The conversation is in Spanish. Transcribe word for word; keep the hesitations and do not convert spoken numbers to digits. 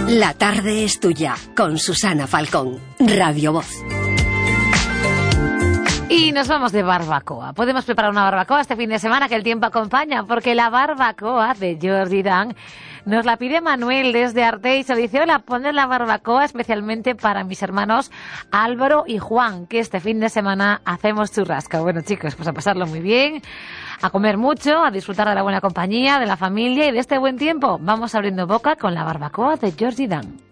La tarde es tuya, con Susana Falcón, Radio Voz. Y nos vamos de barbacoa. Podemos preparar una barbacoa este fin de semana que el tiempo acompaña, porque la barbacoa de Jordi Dan nos la pide Manuel desde Artéis. Dice: hola, poner la barbacoa especialmente para mis hermanos Álvaro y Juan, que este fin de semana hacemos churrasco. Bueno, chicos, pues a pasarlo muy bien, a comer mucho, a disfrutar de la buena compañía, de la familia y de este buen tiempo. Vamos abriendo boca con la barbacoa de Jordi Dan.